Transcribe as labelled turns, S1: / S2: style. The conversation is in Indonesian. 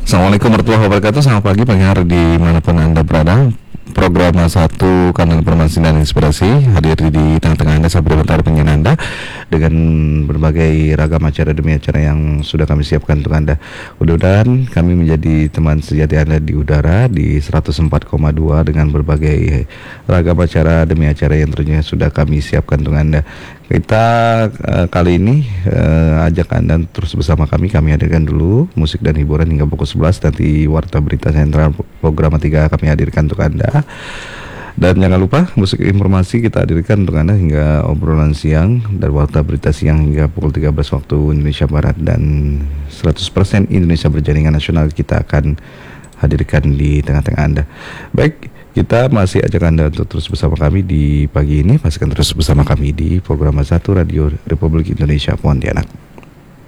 S1: Assalamualaikum warahmatullahi wabarakatuh. Selamat pagi hari dimanapun Anda berada. Program satu kanal informasi dan inspirasi hadir di tengah-tengah Anda, sahabat bentar penyiar Anda, dengan berbagai ragam acara demi acara yang sudah kami siapkan untuk Anda. Mudah-mudahan kami menjadi teman sejati Anda di udara di 104,2 dengan berbagai ragam acara demi acara yang tentunya sudah kami siapkan untuk Anda. Kita kali ini ajak Anda terus bersama kami hadirkan dulu musik dan hiburan hingga pukul 11. Nanti Warta Berita Sentral program 3 kami hadirkan untuk Anda. Dan jangan lupa musik informasi kita hadirkan untuk Anda hingga obrolan siang dan Warta Berita siang hingga pukul 13 waktu Indonesia Barat. Dan 100% Indonesia berjaringan nasional kita akan hadirkan di tengah-tengah Anda. Baik, kita masih ajak Anda untuk terus bersama kami di pagi ini. Pastikan terus bersama kami di program 1 Radio Republik Indonesia Pontianak.